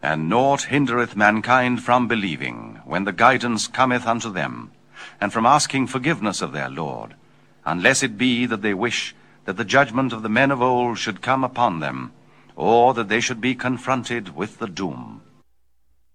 And naught hindereth mankind from believing, when the guidance cometh unto them, and from asking forgiveness of their Lord, unless it be that they wish that the judgment of the men of old should come upon them, or that they should be confronted with the doom.